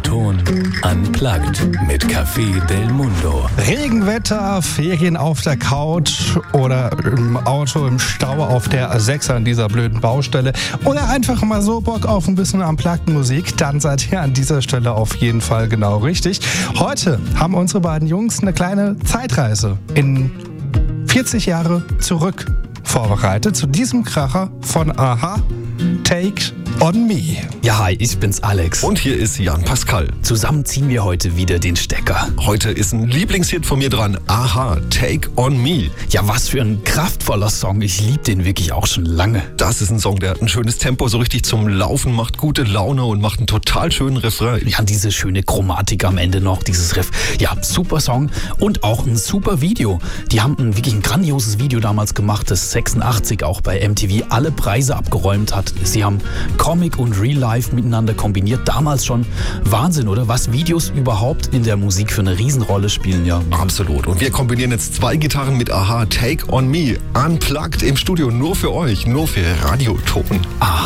Radioton Unplugged mit Café Del Mundo. Regenwetter, Ferien auf der Couch oder im Auto im Stau auf der A6 an dieser blöden Baustelle oder einfach mal so Bock auf ein bisschen Unplugged Musik, dann seid ihr an dieser Stelle auf jeden Fall genau richtig. Heute haben unsere beiden Jungs eine kleine Zeitreise in 40 Jahre zurück vorbereitet zu diesem Kracher von a-ha, Take on Me. Ja, hi, ich bin's Alex. Und hier ist Jan Pascal. Zusammen ziehen wir heute wieder den Stecker. Heute ist ein Lieblingshit von mir dran. a-ha, Take on Me. Ja, was für ein kraftvoller Song. Ich liebe den wirklich auch schon lange. Das ist ein Song, der hat ein schönes Tempo, so richtig zum Laufen, macht gute Laune und macht einen total schönen Refrain. Ja, diese schöne Chromatik am Ende noch, dieses Riff. Ja, super Song und auch ein super Video. Die haben wirklich ein grandioses Video damals gemacht, das 86 auch bei MTV alle Preise abgeräumt hat. Sie haben Comic und Real Life miteinander kombiniert. Damals schon Wahnsinn, oder? Was Videos überhaupt in der Musik für eine Riesenrolle spielen, ja. Absolut. Und wir kombinieren jetzt zwei Gitarren mit a-ha, Take on Me. Unplugged im Studio, nur für euch, nur für Radioton. Aha.